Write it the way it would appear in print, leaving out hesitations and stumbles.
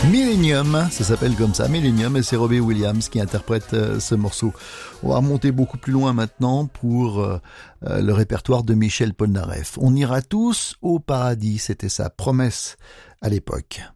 Millennium, ça s'appelle comme ça, Millennium, et c'est Robbie Williams qui interprète ce morceau. On va remonter beaucoup plus loin maintenant pour le répertoire de Michel Polnareff. On ira tous au paradis, c'était sa promesse à l'époque.